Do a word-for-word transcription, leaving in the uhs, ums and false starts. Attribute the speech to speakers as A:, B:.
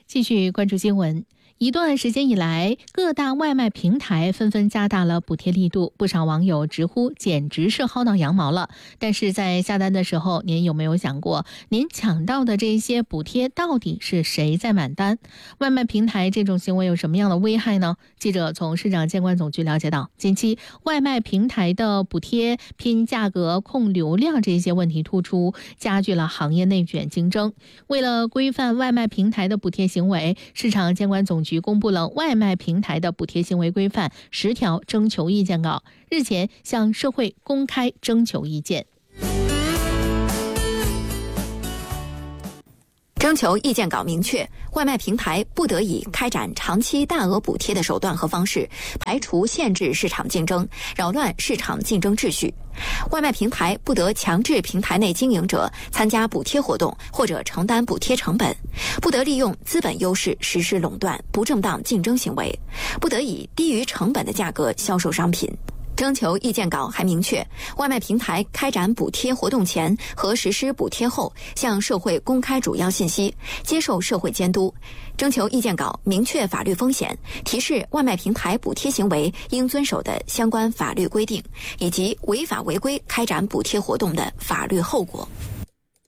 A: 继续关注新闻。一段时间以来，各大外卖平台纷纷加大了补贴力度，不少网友直呼简直是薅到羊毛了。但是在下单的时候，您有没有想过，您抢到的这些补贴到底是谁在买单？外卖平台这种行为有什么样的危害呢？记者从市场监管总局了解到，近期外卖平台的补贴拼价格、控流量这些问题突出，加剧了行业内卷竞争。为了规范外卖平台的补贴行为，市场监管总局局公布了外卖平台的补贴行为规范十条征求意见稿，日前向社会公开征求意见。
B: 征求意见稿明确，外卖平台不得以开展长期大额补贴的手段和方式，排除限制市场竞争，扰乱市场竞争秩序。外卖平台不得强制平台内经营者参加补贴活动或者承担补贴成本，不得利用资本优势实施垄断、不正当竞争行为，不得以低于成本的价格销售商品。征求意见稿还明确，外卖平台开展补贴活动前和实施补贴后，向社会公开主要信息，接受社会监督。征求意见稿明确法律风险，提示外卖平台补贴行为应遵守的相关法律规定，以及违法违规开展补贴活动的法律后果。